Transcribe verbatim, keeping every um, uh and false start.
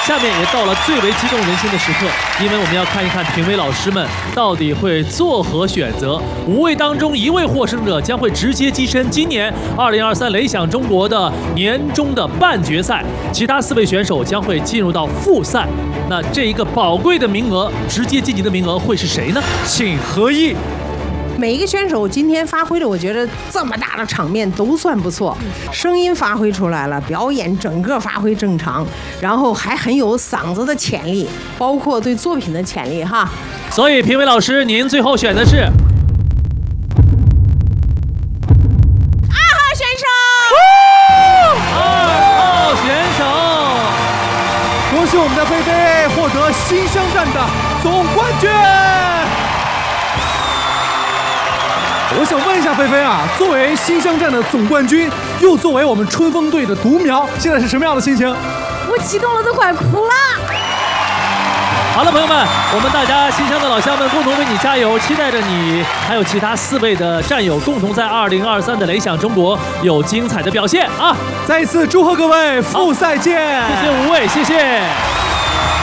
下面也到了最为激动人心的时刻，因为我们要看一看评委老师们到底会作何选择。五位当中一位获胜者将会直接跻身今年二零二三雷响中国的年终的半决赛，其他四位选手将会进入到复赛。那这一个宝贵的名额，直接晋级的名额会是谁呢？请合议。 每一个选手今天发挥的，我觉得这么大的场面都算不错，声音发挥出来了，表演整个发挥正常，然后还很有嗓子的潜力，包括对作品的潜力哈。 所以评委老师，您最后选的是二号选手。 二号选手， 恭喜我们的菲菲获得新乡站的总冠军。我想问一下菲菲啊，作为新乡站的总冠军，又作为我们春风队的独苗，现在是什么样的心情？ 我激动了，都快哭了。 好了，朋友们，我们大家新乡的老乡们共同为你加油，期待着你还有其他四位的战友共同在二零二三的雷响中国有精彩的表现啊！ 再一次祝贺各位，复赛见！ 谢谢五位，谢谢。